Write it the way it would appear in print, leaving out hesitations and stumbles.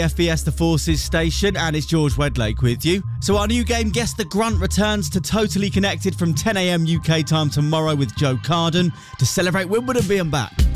FBS The Forces station, and it's George Wedlake with you. So our new game, Guess the Grunt, returns to Totally Connected from 10 AM UK time tomorrow with Joe Carden to celebrate Wimbledon being back.